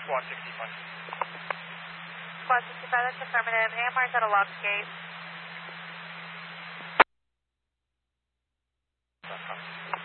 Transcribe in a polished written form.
Squad 65. Squad 65, that's affirmative. AMR's at a locked gate.